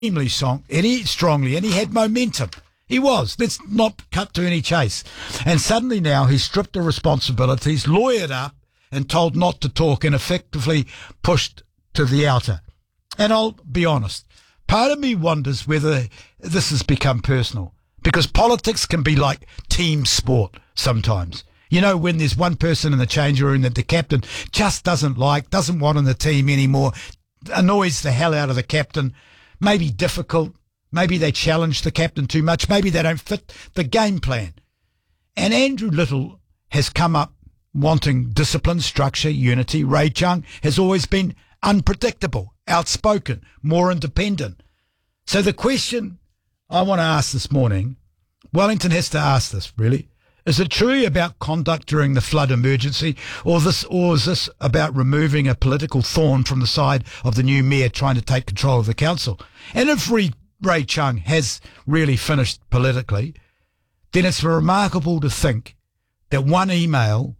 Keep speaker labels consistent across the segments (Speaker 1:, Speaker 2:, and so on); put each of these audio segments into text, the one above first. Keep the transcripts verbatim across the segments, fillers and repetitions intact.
Speaker 1: extremely strong, and he, strongly, and he had momentum. He was. Let's not cut to any chase. And suddenly now he's stripped of responsibilities, lawyered up, and told not to talk, and effectively pushed to the outer. And I'll be honest, part of me wonders whether this has become personal, because politics can be like team sport sometimes. You know, when there's one person in the change room that the captain just doesn't like, doesn't want on the team anymore, annoys the hell out of the captain, maybe difficult, maybe they challenge the captain too much, maybe they don't fit the game plan. And Andrew Little has come up wanting discipline, structure, unity. Ray Chung has always been unpredictable, outspoken, more independent. So the question I want to ask this morning, Wellington has to ask this, really. Is it truly about conduct during the flood emergency, or this, or is this about removing a political thorn from the side of the new mayor trying to take control of the council? And if Ray, Ray Chung has really finished politically, then it's remarkable to think that one email,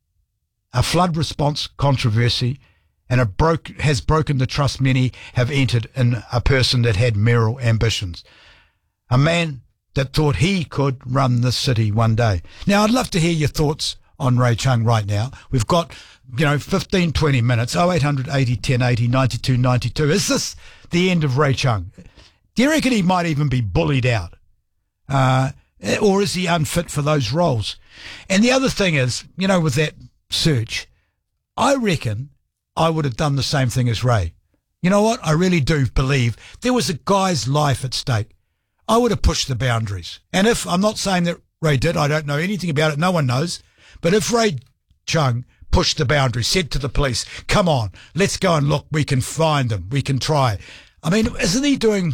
Speaker 1: a flood response controversy, and a broke, has broken the trust many have entered in a person that had mayoral ambitions. A man that thought he could run this city one day. Now, I'd love to hear your thoughts on Ray Chung right now. We've got, you know, fifteen, twenty minutes. oh eight hundred eighty ten eighty ninety-two ninety-two. Is this the end of Ray Chung? Do you reckon he might even be bullied out? Uh, or is he unfit for those roles? And the other thing is, you know, with that search, I reckon I would have done the same thing as Ray. You know what? I really do believe there was a guy's life at stake. I would have pushed the boundaries. And if, I'm not saying that Ray did, I don't know anything about it, no one knows, but if Ray Chung pushed the boundaries, said to the police, come on, let's go and look, we can find them, we can try. I mean, isn't he doing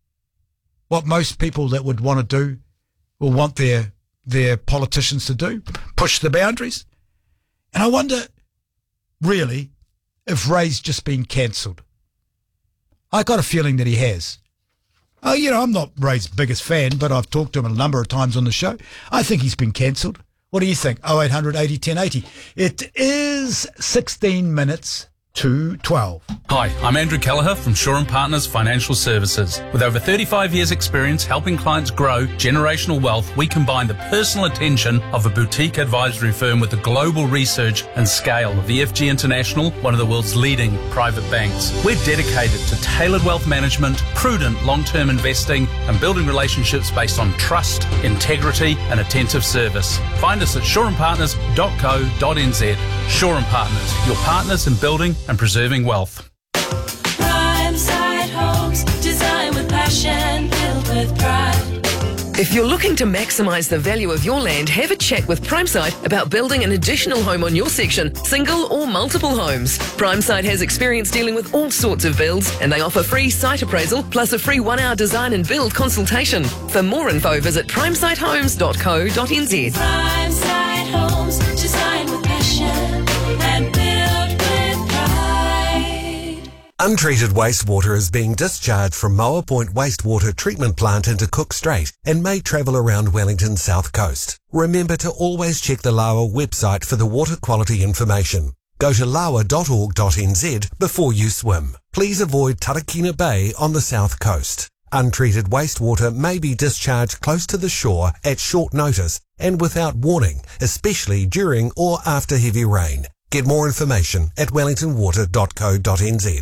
Speaker 1: what most people that would want to do or want their their politicians to do? Push the boundaries? And I wonder, really, if Ray's just been cancelled. I got a feeling that he has. Oh, you know, I'm not Ray's biggest fan, but I've talked to him a number of times on the show. I think he's been cancelled. What do you think? oh eight hundred eighty ten eighty. It is sixteen minutes to twelve.
Speaker 2: Hi, I'm Andrew Kelleher from Shaw and Partners Financial Services. With over thirty-five years experience helping clients grow generational wealth, we combine the personal attention of a boutique advisory firm with the global research and scale of E F G International, one of the world's leading private banks. We're dedicated to tailored wealth management, prudent long-term investing, and building relationships based on trust, integrity, and attentive service. Find us at shaw and partners dot co dot n z. Shaw and Partners, your partners in building and preserving wealth.
Speaker 3: Primeside Homes, design with passion, built with pride.
Speaker 4: If you're looking to maximise the value of your land, have a chat with Primeside about building an additional home on your section, single or multiple homes. Primeside has experience dealing with all sorts of builds, and they offer free site appraisal plus a free one-hour design and build consultation. For more info, visit primeside homes dot co dot n z.
Speaker 3: Primeside Homes, design with passion and built with pride.
Speaker 5: Untreated wastewater is being discharged from Moa Point Wastewater Treatment Plant into Cook Strait and may travel around Wellington's south coast. Remember to always check the Lawa website for the water quality information. Go to lawa dot org dot n z before you swim. Please avoid Tarakina Bay on the south coast. Untreated wastewater may be discharged close to the shore at short notice and without warning, especially during or after heavy rain. Get more information at wellington water dot co dot n z.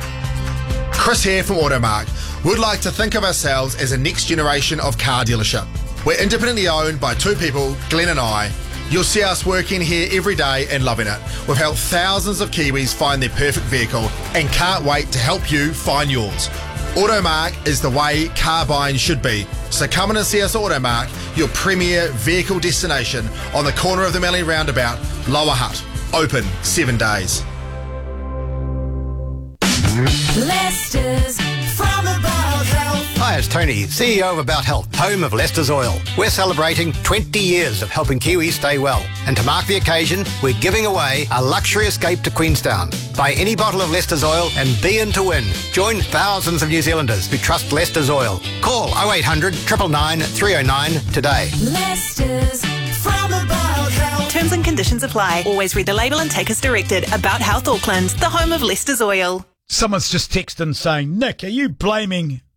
Speaker 6: Chris here from Automark. We'd like to think of ourselves as a next generation of car dealership. We're independently owned by two people, Glenn and I. You'll see us working here every day and loving it. We've helped thousands of Kiwis find their perfect vehicle and can't wait to help you find yours. Automark is the way car buying should be. So come in and see us at Automark, your premier vehicle destination on the corner of the Mallee Roundabout, Lower Hutt. Open seven days.
Speaker 3: Leicester's from About Health.
Speaker 7: Hi, it's Tony, C E O of About Health, home of Leicester's Oil. We're celebrating twenty years of helping Kiwis stay well. And to mark the occasion, we're giving away a luxury escape to Queenstown. Buy any bottle of Leicester's Oil and be in to win. Join thousands of New Zealanders who trust Leicester's Oil. Call oh eight hundred, nine nine nine, three oh nine today.
Speaker 3: Leicester's from About Health.
Speaker 8: Terms and conditions apply. Always read the label and take as directed. About Health Auckland, the home of Leicester's Oil.
Speaker 1: Someone's just texted in saying, Nick, are you blaming